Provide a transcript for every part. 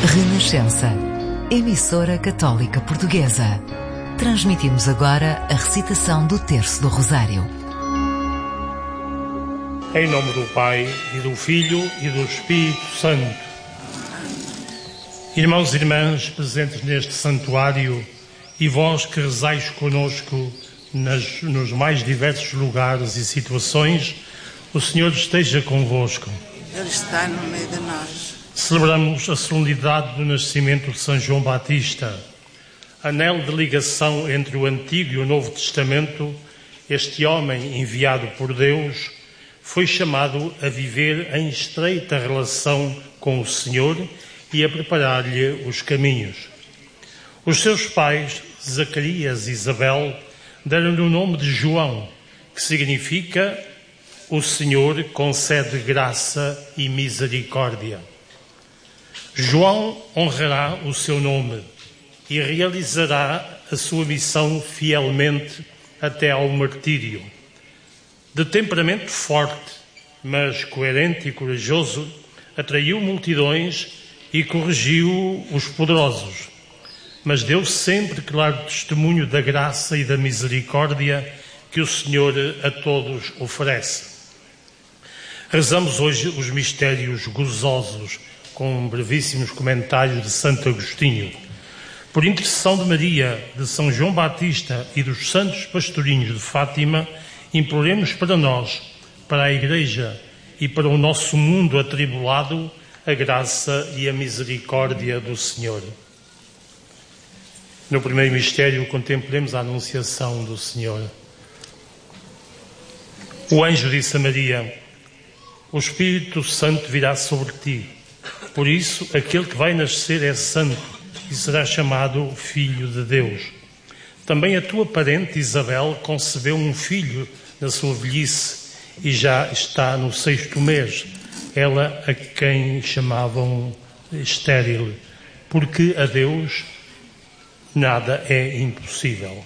Renascença, emissora católica portuguesa. Transmitimos agora a recitação do Terço do Rosário. Em nome do Pai, e do Filho, e do Espírito Santo. Irmãos e irmãs presentes neste santuário, e vós que rezais conosco nos mais diversos lugares e situações, o Senhor esteja convosco. Ele está no meio de nós. Celebramos a solenidade do nascimento de São João Batista. Anelo de ligação entre o Antigo e o Novo Testamento, este homem enviado por Deus foi chamado a viver em estreita relação com o Senhor e a preparar-lhe os caminhos. Os seus pais, Zacarias e Isabel, deram-lhe o nome de João, que significa o Senhor concede graça e misericórdia. João honrará o seu nome e realizará a sua missão fielmente até ao martírio. De temperamento forte, mas coerente e corajoso, atraiu multidões e corrigiu os poderosos, mas deu sempre claro testemunho da graça e da misericórdia que o Senhor a todos oferece. Rezamos hoje os mistérios gozosos com brevíssimos comentários de Santo Agostinho. Por intercessão de Maria, de São João Batista e dos santos pastorinhos de Fátima, imploremos para nós, para a Igreja e para o nosso mundo atribulado, a graça e a misericórdia do Senhor. No primeiro mistério, contemplemos a anunciação do Senhor. O anjo disse a Maria: o Espírito Santo virá sobre ti. Por isso, aquele que vai nascer é santo e será chamado Filho de Deus. Também a tua parente Isabel concebeu um filho na sua velhice e já está no 6º mês, ela a quem chamavam estéril, porque a Deus nada é impossível.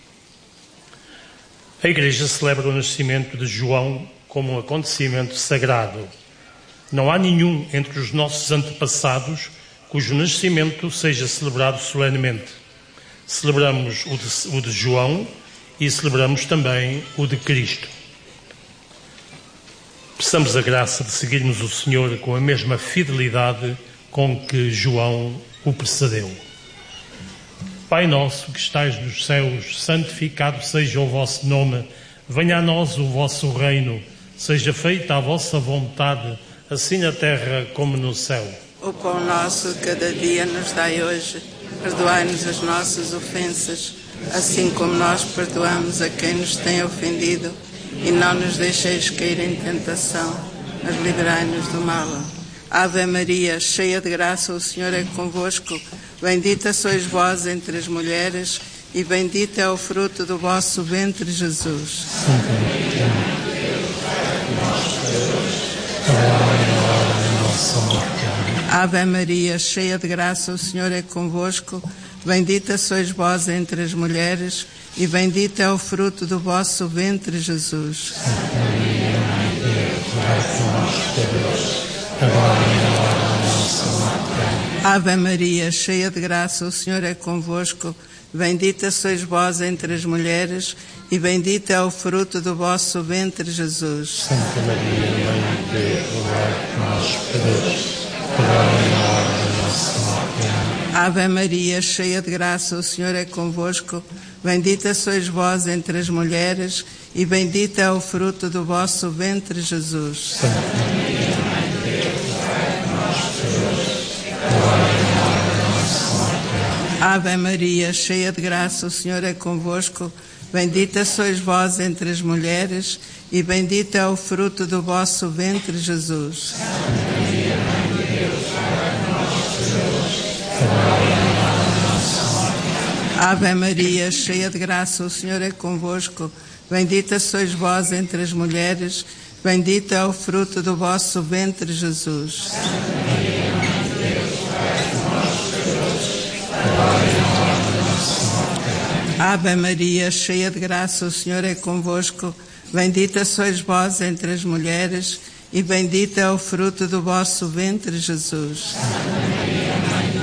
A Igreja celebra o nascimento de João como um acontecimento sagrado. Não há nenhum entre os nossos antepassados cujo nascimento seja celebrado solenemente. Celebramos o de João e celebramos também o de Cristo. Peçamos a graça de seguirmos o Senhor com a mesma fidelidade com que João o precedeu. Pai nosso que estais nos céus, santificado seja o vosso nome. Venha a nós o vosso reino. Seja feita a vossa vontade, assim na terra como no céu. O pão nosso cada dia nos dai hoje. Perdoai-nos as nossas ofensas, assim como nós perdoamos a quem nos tem ofendido. E não nos deixeis cair em tentação, mas livrai-nos do mal. Ave Maria, cheia de graça, o Senhor é convosco. Bendita sois vós entre as mulheres, e bendito é o fruto do vosso ventre, Jesus. Santa Maria, Ave Maria, cheia de graça, o Senhor é convosco. Bendita sois vós entre as mulheres, e bendito é o fruto do vosso ventre, Jesus. Santa Maria, Mãe de Deus, rogai por nós, pecadores, agora e na hora da nossa morte. Ave Maria, cheia de graça, o Senhor é convosco. Bendita sois vós entre as mulheres, e bendito é o fruto do vosso ventre, Jesus. Santa Maria, Mãe de Deus, rogai por nós, pecadores, agora e na hora da nossa morte. Ave Maria, cheia de graça, o Senhor é convosco. Bendita sois vós entre as mulheres, e bendito é o fruto do vosso ventre, Jesus. Santa Maria, Mãe de Deus, rogai por nós, pecadores, agora e na hora da nossa morte. Ave Maria, cheia de graça, o Senhor é convosco. Bendita sois vós entre as mulheres, e bendito é o fruto do vosso ventre, Jesus. Santa Maria, Mãe de Deus, rogai por nós, pecadores, agora e na hora da nossa morte. Ave Maria, cheia de graça, o Senhor é convosco. Bendita sois vós entre as mulheres, bendito é o fruto do vosso ventre, Jesus. Santa Maria, Mãe de Deus, rogai por nós, pecadores, agora e na hora da nossa morte. Ave Maria, cheia de graça, o Senhor é convosco. Bendita sois vós entre as mulheres, e bendito é o fruto do vosso ventre, Jesus. Santa Maria, Mãe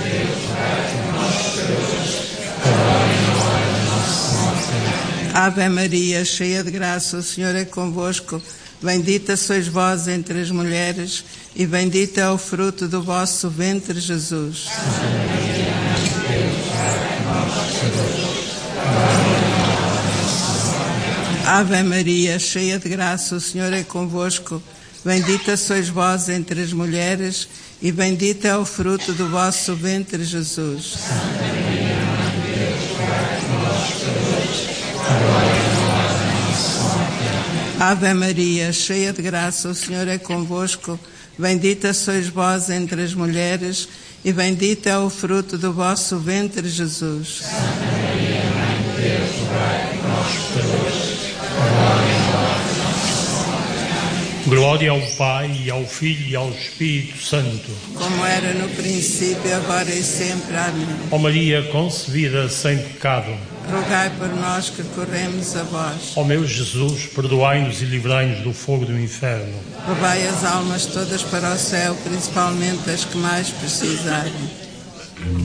Ave Maria, cheia de graça, o Senhor é convosco. Bendita sois vós entre as mulheres, e bendito é o fruto do vosso ventre, Jesus. Ave Maria, cheia de graça, o Senhor é convosco. Bendita sois vós entre as mulheres, e bendito é o fruto do vosso ventre, Jesus. Ave Maria, cheia de graça, o Senhor é convosco. Bendita sois vós entre as mulheres, e bendito é o fruto do vosso ventre, Jesus. Santa Maria, Mãe de Deus, rogai por nós, pecadores, agora e na hora da nossa morte. Glória ao Pai, e ao Filho e ao Espírito Santo. Como era no princípio, agora e sempre. Amém. Ó Maria concebida sem pecado, rogai por nós que recorremos a vós. ó meu Jesus, perdoai-nos e livrai-nos do fogo do inferno. Levai as almas todas para o céu, principalmente as que mais precisarem.